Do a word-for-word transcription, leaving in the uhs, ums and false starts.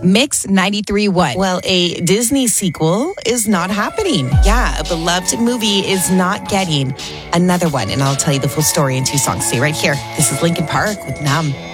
Mix ninety-three point one. Well, a Disney sequel is not happening. Yeah, a beloved movie is not getting another one. And I'll tell you the full story in two songs. Stay right here. This is Linkin Park with Numb.